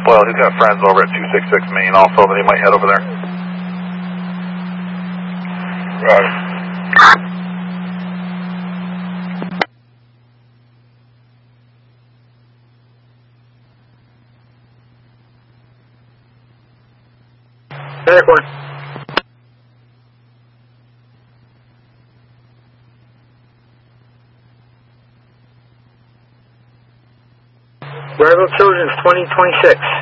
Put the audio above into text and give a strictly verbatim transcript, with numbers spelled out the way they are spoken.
Well, he's got friends over at two sixty-six Main also that he might head over there. Right. Airborne. Rebel Children's twenty twenty-six.